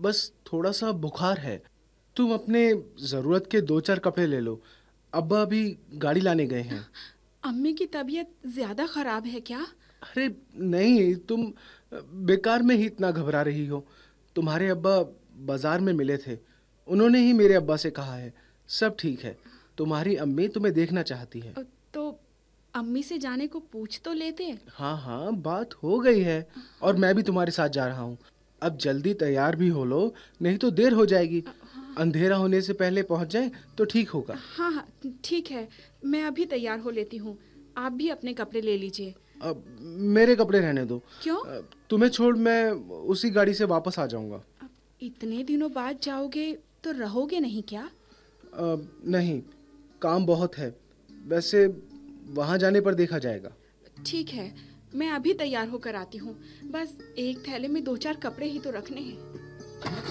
बस थोड़ा सा बुखार है। तुम अपने ज़रूरत के 2-4 कपड़े ले लो। अब्बा अभी गाड़ी लाने गए हैं। अम्मी की तबीयत ज्यादा खराब है क्या? अरे नहीं, तुम बेकार में ही इतना घबरा रही हो। तुम्हारे अब्बा बाजार में मिले थे। उन्होंने ही मेरे अब्बा से कहा है, सब ठीक है। तुम्हारी अम्मी तुम्हें देखना चाहती है। तो अम्मी से जाने को पूछ तो लेते। हाँ हाँ, बात हो गई है। और मैं भी तुम्हारे साथ जा रहा हूँ। अब जल्दी तैयार भी हो लो, नहीं तो देर हो जाएगी। अंधेरा होने से पहले पहुँच जाए तो ठीक होगा। हाँ हाँ, ठीक है। मैं अभी तैयार हो लेती हूँ। आप भी अपने कपड़े ले लीजिए। अब मेरे कपड़े रहने दो। क्यों? तुम्हें छोड़ मैं उसी गाड़ी से वापस आ जाऊंगा। अब इतने दिनों बाद जाओगे तो रहोगे नहीं क्या? नहीं, काम बहुत है। वैसे वहाँ जाने पर देखा जाएगा। ठीक है, मैं अभी तैयार होकर आती हूँ। बस एक थैले में 2-4 कपड़े ही तो रखने हैं।